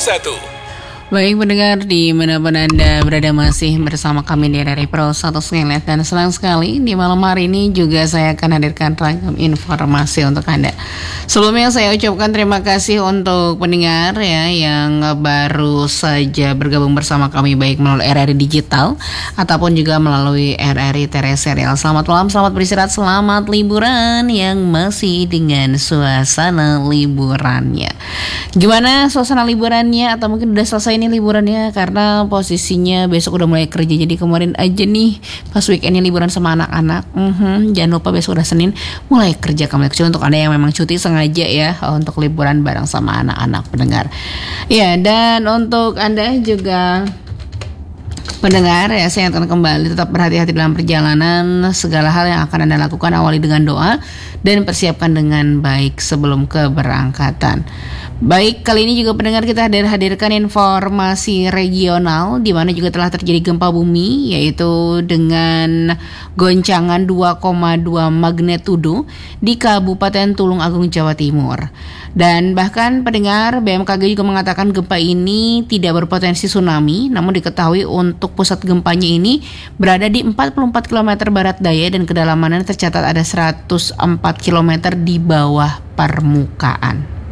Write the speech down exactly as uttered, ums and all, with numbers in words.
satu. Baik pendengar, di manapun Anda berada masih bersama kami di R R I Pro satu Skylight. Dan senang sekali di malam hari ini juga saya akan hadirkan ragam informasi untuk Anda. Sebelumnya saya ucapkan terima kasih untuk pendengar ya yang baru saja bergabung bersama kami baik melalui R R I Digital ataupun juga melalui R R I Tereserial. Selamat malam, selamat beristirahat, selamat liburan yang masih dengan suasana liburannya. Gimana suasana liburannya, atau mungkin udah selesai nih liburannya karena posisinya besok udah mulai kerja. Jadi kemarin aja nih pas weekendnya liburan sama anak-anak. Mm-hmm, jangan lupa besok udah Senin mulai kerja kembali. Kecuali untuk Anda yang memang cuti sengaja ya untuk liburan bareng sama anak-anak pendengar. Ya, dan untuk Anda juga pendengar ya, saya akan kembali tetap berhati-hati dalam perjalanan. Segala hal yang akan Anda lakukan awali dengan doa dan persiapkan dengan baik sebelum keberangkatan. Baik, kali ini juga pendengar kita hadir hadirkan informasi regional di mana juga telah terjadi gempa bumi yaitu dengan goncangan dua koma dua magnitudo di Kabupaten Tulung Agung, Jawa Timur. Dan bahkan pendengar, B M K G juga mengatakan gempa ini tidak berpotensi tsunami, namun diketahui untuk pusat gempanya ini berada di empat puluh empat kilometer barat daya dan kedalamannya tercatat ada seratus empat kilometer di bawah permukaan.